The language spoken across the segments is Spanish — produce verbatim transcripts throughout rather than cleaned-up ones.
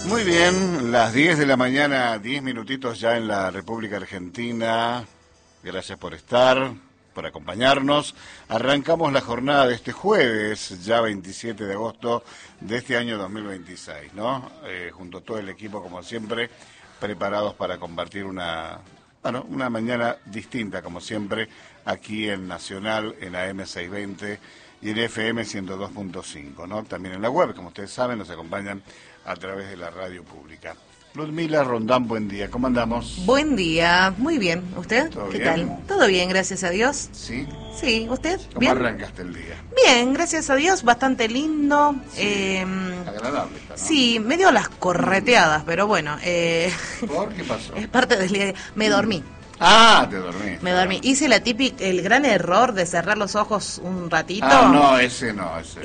Muy bien, las diez de la mañana, diez minutitos ya en la República Argentina. Gracias por estar, por acompañarnos. Arrancamos la jornada de este jueves, ya veintisiete de agosto de este año dos mil veintiséis, ¿no? Eh, junto a todo el equipo, como siempre, preparados para compartir una, bueno, una mañana distinta, como siempre, aquí en Nacional, en A M seiscientos veinte y en F M ciento dos punto cinco, ¿no? También en la web, como ustedes saben, nos acompañan a través de la radio pública. Ludmila Rondán, buen día, ¿cómo andamos? Buen día, muy bien. ¿Usted? ¿Todo ¿Qué bien? tal? Todo bien, gracias a Dios. ¿Sí? Sí, ¿usted? ¿Cómo ¿Bien? arrancaste el día? Bien, gracias a Dios, bastante lindo. Sí, eh, agradable está, ¿no? Sí, medio las correteadas, pero bueno, eh, ¿Por qué pasó? es parte del día. Me dormí. Ah, te dormí. Me dormí. Hice la típica, el gran error de cerrar los ojos un ratito. Ah, no, ese no, ese.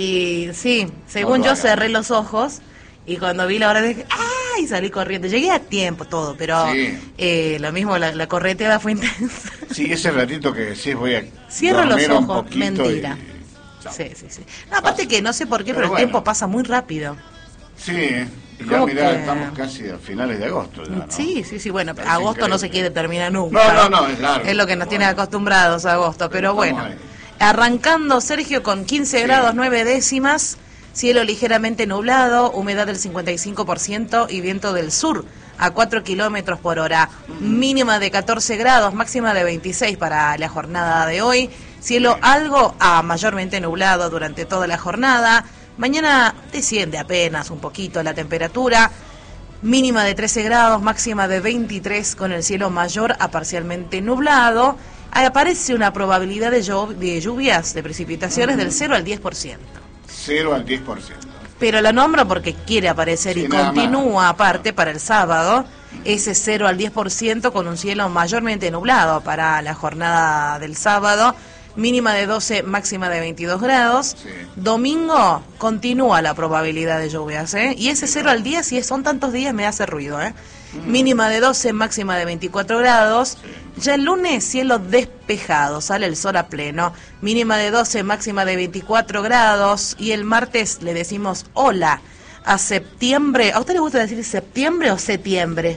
Y sí, según No lo yo hagas. cerré los ojos y cuando vi la hora dije, ¡ay! Salí corriendo. Llegué a tiempo todo, pero Sí. eh, lo mismo, la, la correteada fue intensa. Sí, ese ratito que decís voy a Cierro los dormir un ojos, poquito mentira. y- chao. Sí, sí, sí. No, aparte que no sé por qué, Pero pero, bueno. el tiempo pasa muy rápido. Sí, y ya ¿Cómo mirá, que? estamos casi a finales de agosto ya, ¿no? Sí, sí, sí, bueno, Parece agosto no se increíble. quiere terminar nunca. No, no, no, es largo. Es lo que nos tiene Bueno. acostumbrados a agosto, Pero pero, estamos bueno. ahí. Arrancando, Sergio, con quince Sí. grados nueve décimas, cielo ligeramente nublado, humedad del cincuenta y cinco por ciento y viento del sur a cuatro kilómetros por hora. Mínima de catorce grados, máxima de veintiséis para la jornada de hoy. Cielo algo a mayormente nublado durante toda la jornada. Mañana desciende apenas un poquito la temperatura. Mínima de trece grados, máxima de veintitrés con el cielo mayor a parcialmente nublado. Ahí aparece una probabilidad de, llo- de lluvias, de precipitaciones del cero al diez por ciento. Cero al diez por ciento. Pero la nombro porque quiere aparecer Sí, y nada continúa más. aparte para el sábado ese cero al diez por ciento con un cielo mayormente nublado para la jornada del sábado. Mínima de doce, máxima de veintidós grados. Sí. Domingo continúa la probabilidad de lluvias, ¿eh? Y ese cero al diez, si son tantos días, me hace ruido, ¿eh? Mínima de doce, máxima de veinticuatro grados. Ya el lunes, cielo despejado, sale el sol a pleno. Mínima de doce, máxima de veinticuatro grados. Y el martes le decimos hola a septiembre. ¿A usted le gusta decir septiembre o septiembre?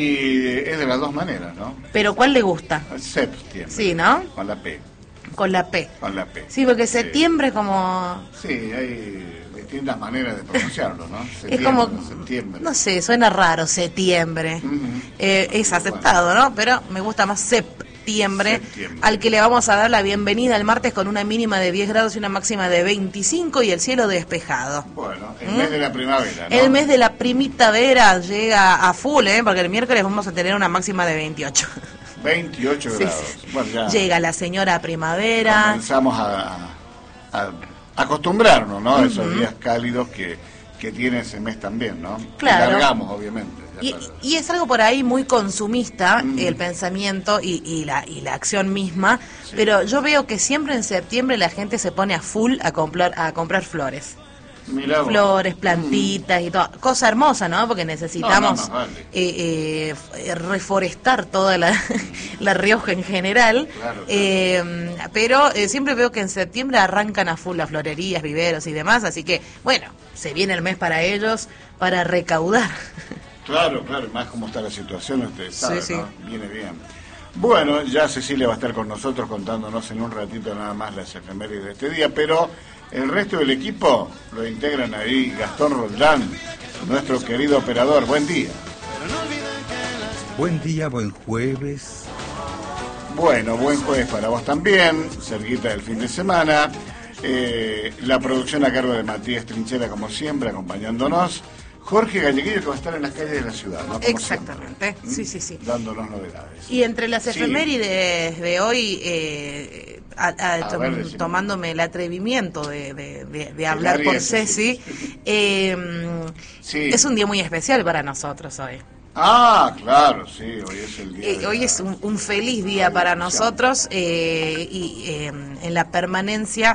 Y es de las dos maneras, ¿no? Pero ¿cuál le gusta? Septiembre. Sí, ¿no? Con la P. Con la P. Con la P. Sí, porque Sí. septiembre es como... Sí, hay distintas maneras de pronunciarlo, ¿no? Es Septiembre, como, septiembre. no sé, suena raro, septiembre. Ujú. Eh, es aceptado, ¿no? Pero me gusta más septiembre, Septiembre. al que le vamos a dar la bienvenida el martes con una mínima de diez grados y una máxima de veinticinco y el cielo despejado. Bueno, el ¿Mm? mes de la primavera, ¿no? El mes de la primavera llega a full, ¿eh? Porque el miércoles vamos a tener una máxima de veintiocho. veintiocho Sí, grados. sí. Bueno, ya Llega la señora primavera. comenzamos a, a- a acostumbrarnos, ¿no? A esos días cálidos que, que tiene ese mes también, ¿no? Claro. Largamos, obviamente. ya Y, para- y es algo por ahí muy consumista, Mm. el pensamiento y, y la, y la acción misma, Sí. pero yo veo que siempre en septiembre la gente se pone a full a comprar, a comprar flores. Mirá vos. Flores, plantitas y todo. Cosa hermosa, ¿no? Porque necesitamos No, no, más vale. eh, eh, f- reforestar toda la, la Rioja en general. Claro, claro. Eh, pero eh, siempre veo que en septiembre arrancan a full las florerías, viveros y demás. Así que, bueno, se viene el mes para ellos para recaudar. Claro, claro, más cómo está la situación, ustedes Sí, saben, sí. ¿no? Viene bien. Bueno, ya Cecilia va a estar con nosotros contándonos en un ratito nada más las efemérides de este día, pero el resto del equipo lo integran ahí Gastón Roldán, nuestro querido operador. Buen día. Buen día, buen jueves. Bueno, buen jueves para vos también, cerquita del fin de semana. Eh, la producción a cargo de Matías Trinchera, como siempre, acompañándonos. Jorge Galleguillo, que va a estar en las calles de la ciudad, ¿no? Como Exactamente, siempre. sí, ¿Mm? sí, sí. Dándonos novedades. Y entre las Sí. efemérides de hoy, eh, a- a- A tom- ver, decime. tomándome el atrevimiento de, de- de- de hablar por arriesgue, Ceci, sí. eh, Sí. es un día muy especial para nosotros hoy. Ah, claro, sí, hoy es el día. Eh, de hoy la- es un, un feliz día para nosotros eh, y eh, en la permanencia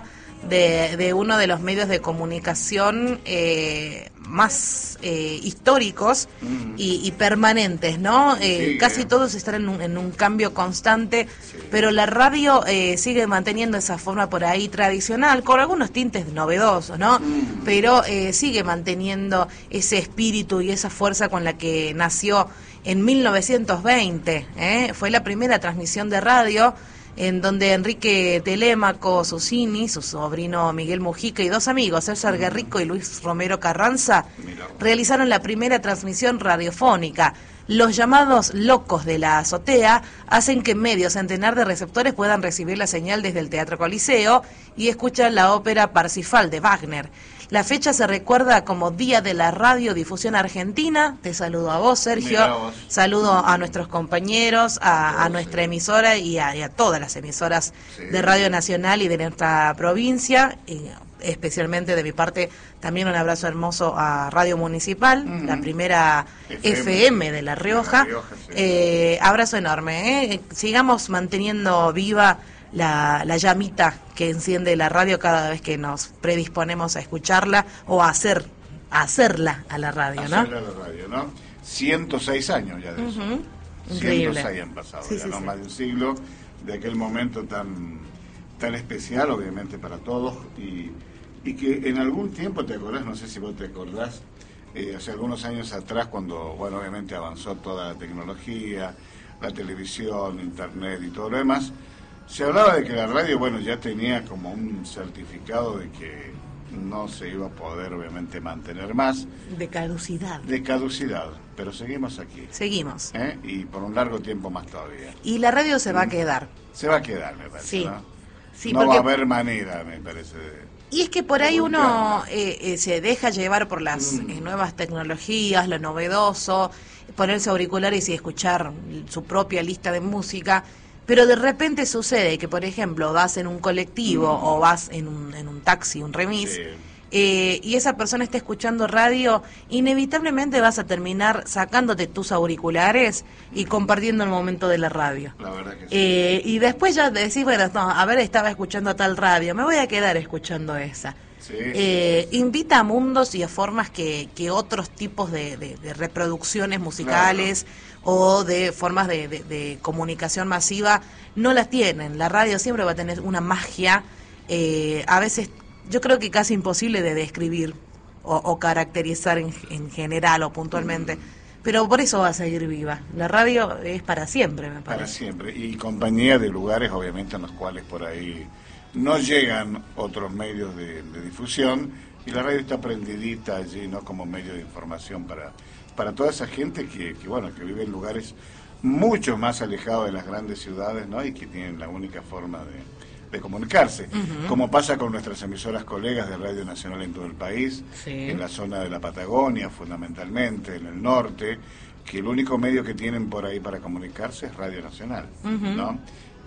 de, de uno de los medios de comunicación eh, más eh, históricos mm. y, y permanentes, ¿no? Eh, sí, casi eh. todos están en un, en un cambio constante, sí. pero la radio eh, sigue manteniendo esa forma por ahí tradicional, con algunos tintes novedosos, ¿no? Mm. Pero eh, sigue manteniendo ese espíritu y esa fuerza con la que nació en mil novecientos veinte, ¿eh? Fue la primera transmisión de radio en donde Enrique Telémaco Susini, su sobrino Miguel Mujica y dos amigos, César Guerrico y Luis Romero Carranza, realizaron la primera transmisión radiofónica. Los llamados locos de la azotea hacen que medio centenar de receptores puedan recibir la señal desde el Teatro Coliseo y escuchar la ópera Parsifal de Wagner. La fecha se recuerda como Día de la Radiodifusión Argentina. Te saludo a vos, Sergio. Vos. Saludo a nuestros compañeros, a, a nuestra emisora y a, y a todas las emisoras sí. de Radio Nacional y de nuestra provincia. Y especialmente de mi parte, también un abrazo hermoso a Radio Municipal, uh-huh. la primera F M, F M de La Rioja. De La Rioja sí. eh, abrazo enorme. ¿eh? Sigamos manteniendo viva La, la llamita que enciende la radio cada vez que nos predisponemos a escucharla o a hacer a hacerla a la radio, ¿no? Hacerla a la radio, ¿no? ciento seis años ya de eso. Uh-huh. Increíble. ciento seis han pasado, sí, ya sí, no sí. más de un siglo de aquel momento tan tan especial, obviamente, para todos y, y que en algún tiempo, ¿te acordás? No sé si vos te acordás, eh, hace algunos años atrás, cuando, bueno, obviamente avanzó toda la tecnología, la televisión, internet y todo lo demás, se hablaba de que la radio, bueno, ya tenía como un certificado de que no se iba a poder, obviamente, mantener más. De caducidad. De caducidad, pero seguimos aquí. Seguimos. ¿Eh? Y por un largo tiempo más todavía. Y la radio se va a quedar. Se va a quedar, me parece, sí. ¿no? Sí, no porque... va a haber manera, me parece, de... Y es que por ahí uno eh, eh, se deja llevar por las mm. eh, nuevas tecnologías, lo novedoso, ponerse auriculares y escuchar su propia lista de música. Pero de repente sucede que, por ejemplo, vas en un colectivo mm. o vas en un, en un taxi, un remis, sí. eh, y esa persona está escuchando radio, inevitablemente vas a terminar sacándote tus auriculares y compartiendo el momento de la radio. La verdad que sí. Eh, y después ya decís, bueno, no, a ver, estaba escuchando tal radio, me voy a quedar escuchando esa. Sí, eh, sí. Invita a mundos y a formas que, que otros tipos de, de, de reproducciones musicales claro. o de formas de, de, de comunicación masiva no las tienen. La radio siempre va a tener una magia, eh, a veces yo creo que casi imposible de describir o, o caracterizar en, en general o puntualmente, mm. pero por eso va a seguir viva. La radio es para siempre, me parece. Para siempre, y compañía de lugares obviamente en los cuales por ahí no llegan otros medios de, de difusión y la radio está prendidita allí, ¿no? Como medio de información para, para toda esa gente que, que, bueno, que vive en lugares mucho más alejados de las grandes ciudades, ¿no? Y que tienen la única forma de, de comunicarse, uh-huh. como pasa con nuestras emisoras colegas de Radio Nacional en todo el país, sí. en la zona de la Patagonia fundamentalmente, en el norte, que el único medio que tienen por ahí para comunicarse es Radio Nacional, uh-huh. ¿no?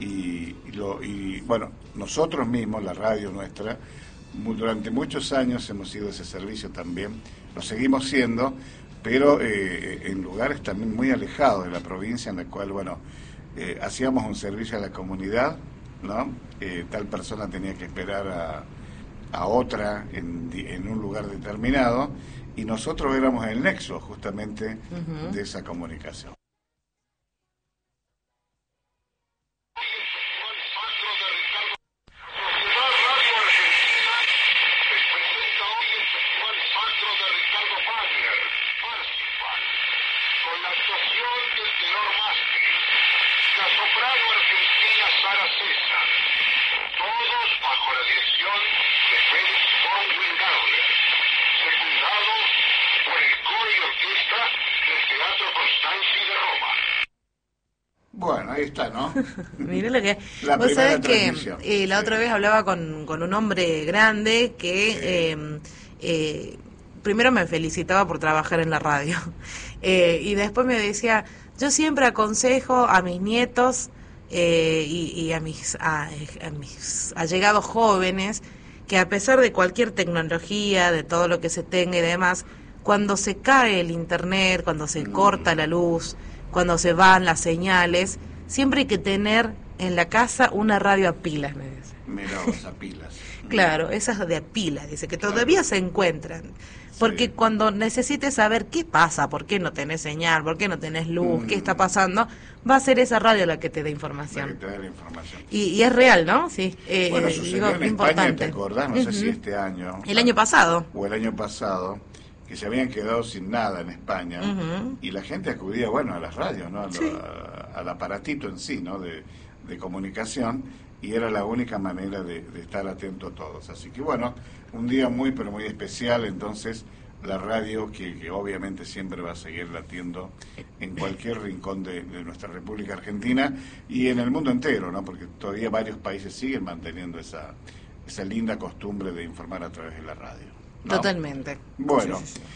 Y, y, lo, y bueno, nosotros mismos, la radio nuestra, muy, durante muchos años hemos sido ese servicio también, lo seguimos siendo, pero eh, en lugares también muy alejados de la provincia, en la cual, bueno, eh, hacíamos un servicio a la comunidad, ¿no? Eh, tal persona tenía que esperar a, a otra en, en un lugar determinado, y nosotros éramos el nexo justamente uh-huh. de esa comunicación. Bueno, ahí está, ¿no? Mirá lo que... La Vos sabés que eh, la sí. otra vez hablaba con, con un hombre grande que sí. eh, eh, primero me felicitaba por trabajar en la radio eh, y después me decía, yo siempre aconsejo a mis nietos eh, y, y a mis a, a mis allegados jóvenes que a pesar de cualquier tecnología, de todo lo que se tenga y demás, cuando se cae el internet, cuando se mm. corta la luz, cuando se van las señales, siempre hay que tener en la casa una radio a pilas, me dice. Mira vos, a pilas. Claro, esas de pila, dice, que todavía se encuentran. Porque Sí. cuando necesites saber qué pasa, por qué no tenés señal, por qué no tenés luz, Mm. qué está pasando, va a ser esa radio la que te dé Para que información. te dé la información. Y, y es real, ¿no? Sí. Eh, Bueno, eh, sucedió digo, en España, importante. ¿te acordás? No sé si este año. El año pasado. O el año pasado, que se habían quedado sin nada en España. Ujú. Y la gente acudía, bueno, a las radios, ¿no? A lo- Sí. a- al aparatito en sí, ¿no? De, de comunicación. Y era la única manera de, de estar atento a todos. Así que, bueno, un día muy, pero muy especial. Entonces, la radio, que, que obviamente siempre va a seguir latiendo en cualquier rincón de, de nuestra República Argentina y en el mundo entero, ¿no? Porque todavía varios países siguen manteniendo esa, esa linda costumbre de informar a través de la radio, ¿no? Totalmente. Bueno, Sí, sí, sí.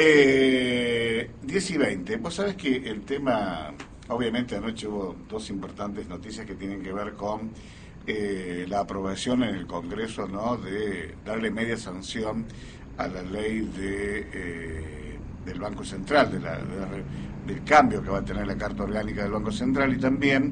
eh, diez y veinte. Vos sabés que el tema, obviamente anoche hubo dos importantes noticias que tienen que ver con eh, la aprobación en el Congreso, ¿no? De darle media sanción a la ley de eh, del Banco Central, de la, de la, del cambio que va a tener la Carta Orgánica del Banco Central y también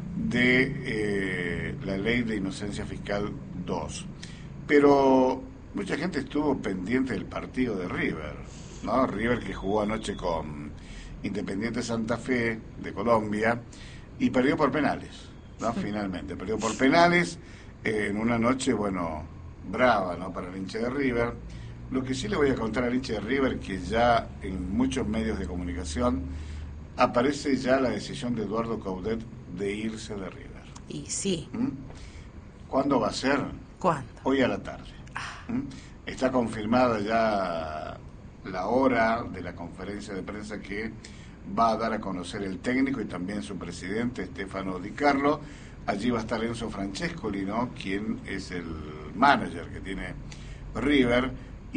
de eh, la ley de inocencia fiscal dos. Pero mucha gente estuvo pendiente del partido de River, ¿no? River que jugó anoche con Independiente Santa Fe de Colombia y perdió por penales, ¿no? Finalmente, perdió por penales eh, en una noche, bueno, brava, ¿no? Para el hincha de River. Lo que sí le voy a contar al hincha de River, que ya en muchos medios de comunicación aparece ya la decisión de Eduardo Coudet de irse de River. Y sí. ¿Mm? ¿Cuándo va a ser? ¿Cuándo? Hoy a la tarde. ¿Mm? Está confirmada ya la hora de la conferencia de prensa que va a dar a conocer el técnico y también su presidente, Stefano Di Carlo. Allí va a estar Enzo Francescoli, ¿no? Quien es el manager que tiene River,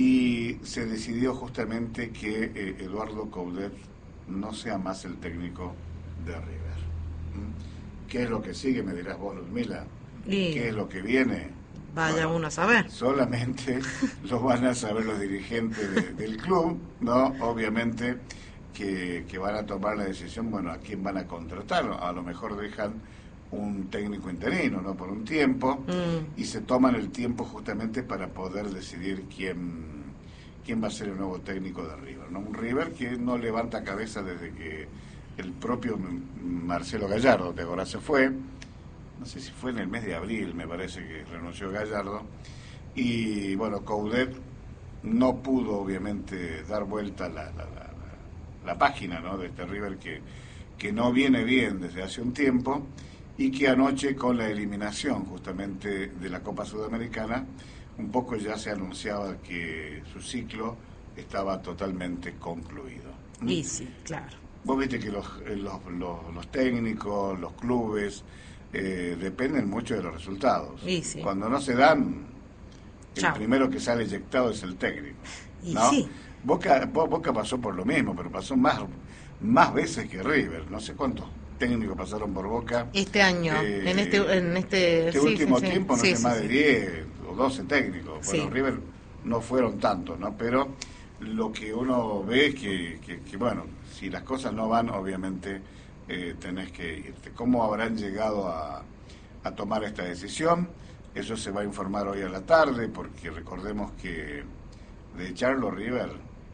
y se decidió justamente que eh, Eduardo Coudet no sea más el técnico de River. ¿Mm? ¿Qué es lo que sigue? Me dirás vos, Ludmila. Y ¿Qué es lo que viene? vaya Bueno, uno a saber. solamente lo van a saber los dirigentes de- del club, ¿no? Obviamente que, que van a tomar la decisión, bueno, a quién van a contratar. A lo mejor dejan un técnico interino, ¿no? Por un tiempo, Mm. y se toman el tiempo justamente para poder decidir quién, quién va a ser el nuevo técnico de River, ¿no? Un River que no levanta cabeza desde que el propio M- Marcelo Gallardo, que ahora se fue, no sé si fue en el mes de abril, me parece que renunció Gallardo, y bueno, Coudet no pudo obviamente dar vuelta la, la, la, la página, ¿no? De este River que, que no viene bien desde hace un tiempo y que anoche con la eliminación justamente de la Copa Sudamericana un poco ya se anunciaba que su ciclo estaba totalmente concluido. Y sí, claro. Vos viste que los, eh, los, los, los técnicos, los clubes, eh, dependen mucho de los resultados. Y sí. Cuando no se dan, el Chao. primero que sale eyectado es el técnico. Y ¿no? sí. Boca, Bo- Boca pasó por lo mismo, pero pasó más, más veces que River. No sé cuántos técnicos pasaron por Boca. Este año, Eh, en este, en este, este sí, último sí, sí. tiempo, no Sí, sé, sí, más sí. de diez o doce técnicos. Bueno, Sí. River no fueron tantos, ¿no? Pero lo que uno ve es que, que, que, bueno, si las cosas no van, obviamente eh, tenés que irte. ¿Cómo habrán llegado a, a tomar esta decisión? Eso se va a informar hoy a la tarde, porque recordemos que de echarlo a River,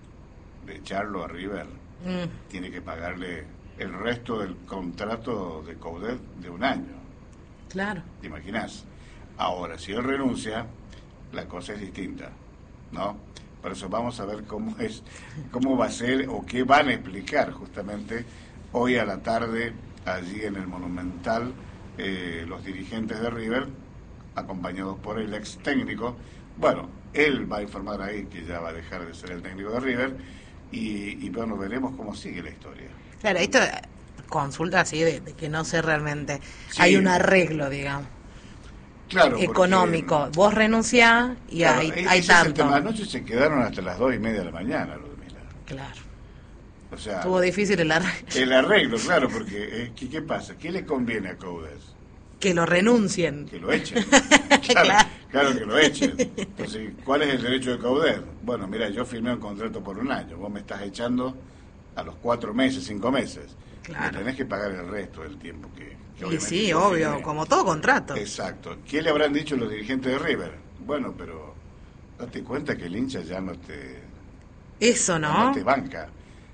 de echarlo a River, Mm, tiene que pagarle el resto del contrato de Coudet de un año. claro. ¿Te imaginas? Ahora, si él renuncia, la cosa es distinta, ¿no? Por eso vamos a ver cómo es, cómo va a ser o qué van a explicar justamente hoy a la tarde allí en el Monumental eh, los dirigentes de River, acompañados por el ex técnico. Bueno, él va a informar ahí que ya va a dejar de ser el técnico de River y, y bueno, veremos cómo sigue la historia. Claro, esto eh, consulta así de, de que no sé realmente. Sí. Hay un arreglo, digamos, Claro, porque- económico. Vos renunciás y Claro, hay, ese hay es el tanto. tema. Anoche se quedaron hasta las dos y media de la mañana, Ludmila. Claro. O sea, Estuvo difícil el arreglo. el arreglo, claro, porque eh, ¿qué, ¿qué pasa? ¿Qué le conviene a Coudet? Que lo renuncien. Que lo echen. Claro, Claro. claro que lo echen. Entonces, ¿cuál es el derecho de Coudet? Bueno, mira, yo firmé un contrato por un año, vos me estás echando a los cuatro meses, cinco meses. Claro. Me tenés que pagar el resto del tiempo que, que Y obviamente sí, yo obvio, firmé. como todo contrato. Exacto. ¿Qué le habrán dicho los dirigentes de River? Bueno, pero date cuenta que el hincha ya no te... Eso, ¿no? No te banca.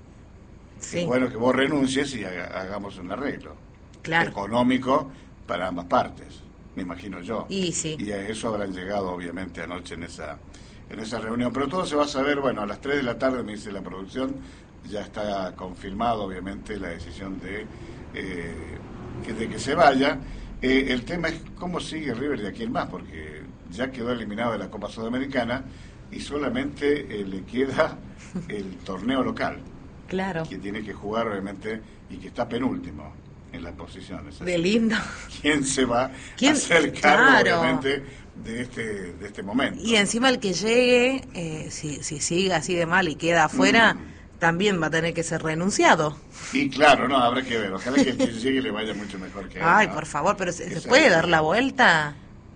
Sí. Es bueno que vos renuncies y haga- hagamos un arreglo. Claro. Económico para ambas partes, me imagino yo. Y sí. Y a eso habrán llegado, obviamente, anoche en esa en esa reunión. Pero todo se va a saber, bueno, a las tres de la tarde, me dice la producción, ya está confirmado, obviamente, la decisión de, eh, que, de que se vaya. Eh, el tema es cómo sigue River de aquí en más, porque ya quedó eliminado de la Copa Sudamericana y solamente eh, le queda el torneo local, Claro. que tiene que jugar, obviamente, y que está penúltimo en las posiciones. De lindo. ¿Quién se va ¿Quién? a hacer cargo, Claro. obviamente, de este de este momento? Y encima el que llegue, eh, si, si sigue así de mal y queda afuera, Mm. también va a tener que ser renunciado. Y claro, no, habrá que ver. Ojalá que el que llegue le vaya mucho mejor que a él, Ay, ¿no? por favor, pero ¿se, se Esa puede es- dar la vuelta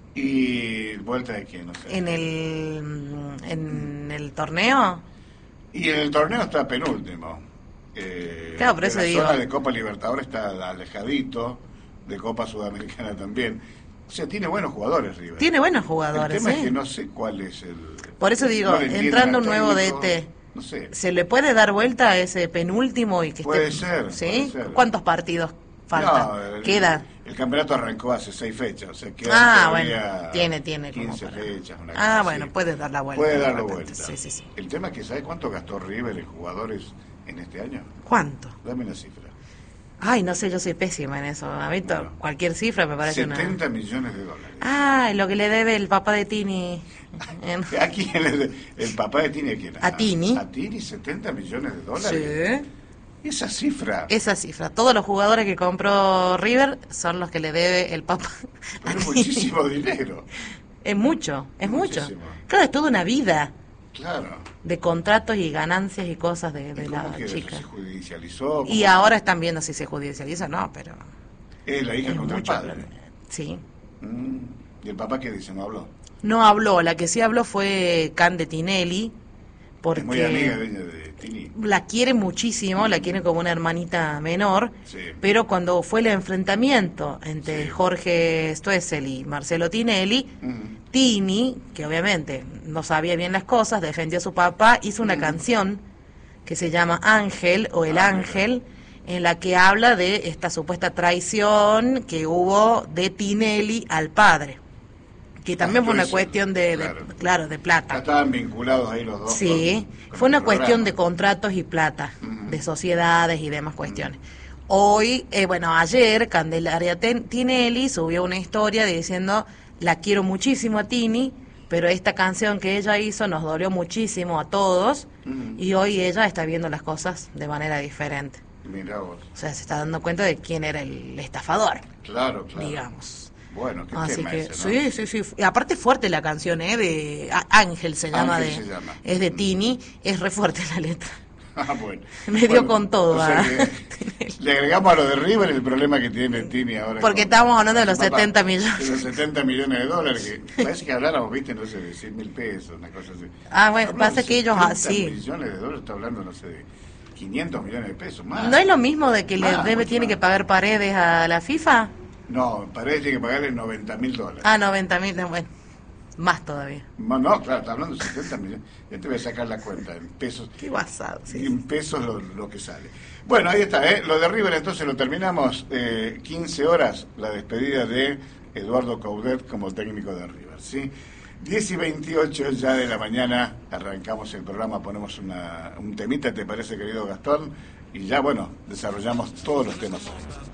¿Y vuelta de quién? No sé. en el, en el torneo? Y en el torneo está penúltimo. Eh, Claro, por de eso la digo. zona de Copa Libertadores está alejadito, de Copa Sudamericana también. O sea, tiene buenos jugadores, River. Tiene buenos El jugadores, tema ¿eh? es que no sé cuál es el... Por eso digo, no le entienden entrando al un nuevo técnico, D T, No sé. ¿se le puede dar vuelta a ese penúltimo y que Puede esté... ser, ¿Sí? puede ser. ¿Cuántos partidos faltan? No, el, Queda. El campeonato arrancó hace seis fechas, o sea, quedan Ah, todavía bueno, tiene, tiene como quince para- fechas. Una Ah, cosa bueno, así. puede dar la vuelta. Puede de dar la repente. vuelta. Sí, sí, sí. El tema es que, ¿sabe cuánto gastó River en jugadores en este año? ¿Cuánto? Dame una cifra. Ay, no sé, yo soy pésima en eso. A mí to- Bueno. cualquier cifra me parece setenta una... millones de dólares. Ah, lo que le debe el papá de Tini. En- ¿A quién le- el papá de Tini a quién? A Tini. A Tini, setenta millones de dólares. Sí. Esa cifra. Esa cifra. Todos los jugadores que compró River son los que le debe el papá. a Es Tini. muchísimo dinero. Es mucho, es mucho. Muchísimo. Claro, es toda una vida Claro. de contratos y ganancias y cosas de, ¿Y de cómo la queda eso? chica. ¿Se judicializó? Y ¿Cómo? ahora están viendo si se judicializa o no, pero Es la hija es contra el mucho. padre. Sí. Mm. ¿Y el papá qué dice? ¿No habló? No habló, la que sí habló fue Cande Tinelli, porque Es muy amiga de ella, de Tini. la quiere muchísimo, la quiere como una hermanita menor, Sí. pero cuando fue el enfrentamiento entre Sí. Jorge Stoessel y Marcelo Tinelli, Mm. Tini, que obviamente no sabía bien las cosas, defendió a su papá, hizo una Mm. canción que se llama Ángel o El Ah, Ángel, en la que habla de esta supuesta traición que hubo de Tinelli al padre, que también Ah, fue una eso, cuestión de, de- claro. claro, de Ya plata. estaban vinculados ahí los dos. Sí, con- con fue una el cuestión de programa. contratos y plata, Ujú. de sociedades y demás cuestiones. Hoy, eh, bueno, ayer Candelaria Ten- Tinelli subió una historia diciendo, la quiero muchísimo a Tini, pero esta canción que ella hizo nos dolió muchísimo a todos Ujú. y hoy ella está viendo las cosas de manera diferente. Mirá vos. O sea, se está dando cuenta de quién era el estafador, Claro, claro. digamos. Bueno, qué Así tema que, ese, ¿no? sí, sí, sí. Y aparte fuerte la canción, ¿eh? De A- Ángel se llama, Ángel de, se llama. es de Mm. Tini, es re fuerte la letra. Ah, bueno. Me dio Bueno, con todo o sea a que le agregamos a lo de River el problema que tiene Tini ahora. Porque con- estábamos hablando de con los su papá, setenta millones. De los setenta millones de dólares. Que parece que habláramos, viste, no sé, de cien mil pesos, una cosa así. Ah, bueno, Hablamos pasa de que ellos setenta así. millones de dólares, está hablando, no sé, de quinientos millones de pesos más. ¿No es lo mismo de que le Más, debe mucho tiene más. que pagar Paredes a la FIFA? No, Paredes tiene que pagarle noventa mil dólares. Ah, noventa mil, bueno, más todavía. No, no, claro, está hablando de setenta millones. Ya te voy a sacar la cuenta en pesos. Qué basado, Y sí. en pesos lo, lo que sale. Bueno, ahí está, ¿eh? Lo de River entonces lo terminamos. Eh, quince horas, la despedida de Eduardo Coudet como técnico de River, ¿sí? diez y veintiocho ya de la mañana, arrancamos el programa, ponemos una, un temita, ¿te parece, querido Gastón? Y ya, bueno, desarrollamos todos los temas.